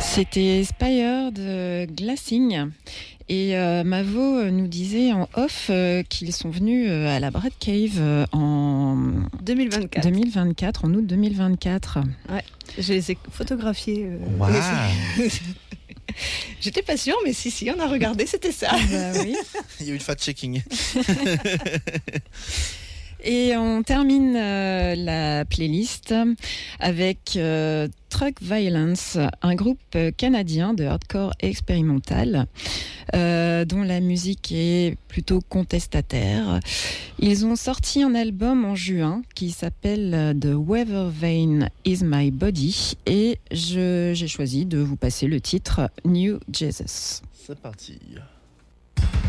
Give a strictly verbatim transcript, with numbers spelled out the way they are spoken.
C'était Spire de Glassing. Et euh, Mavo nous disait en off euh, qu'ils sont venus euh, à la Brad Cave euh, en deux mille vingt-quatre. deux mille vingt-quatre, en août deux mille vingt-quatre. Ouais, je les ai photographiés. Euh, Wow. J'étais pas sûre, mais si, si, on a regardé, c'était ça. Bah oui. Il y a eu le fact-checking. Et on termine euh, la playlist avec euh, Truck Violence, un groupe canadien de hardcore expérimental euh, dont la musique est plutôt contestataire. Ils ont sorti un album en juin qui s'appelle The Weather Vane Is My Body et je, j'ai choisi de vous passer le titre New Jesus. C'est parti.